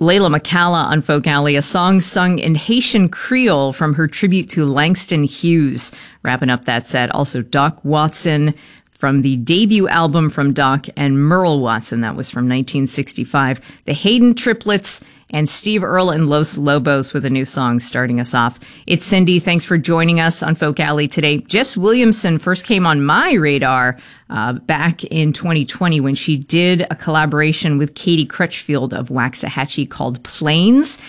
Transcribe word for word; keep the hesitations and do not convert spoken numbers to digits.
Layla McCalla on Folk Alley, a song sung in Haitian Creole from her tribute to Langston Hughes. Wrapping up that set, also Doc Watson from the debut album from Doc, and Merle Watson, that was from nineteen sixty-five. The Hayden Triplets and Steve Earle and Los Lobos with a new song starting us off. It's Cindy. Thanks for joining us on Folk Alley today. Jess Williamson first came on my radar uh, back in twenty twenty when she did a collaboration with Katie Crutchfield of Waxahachie called Plains.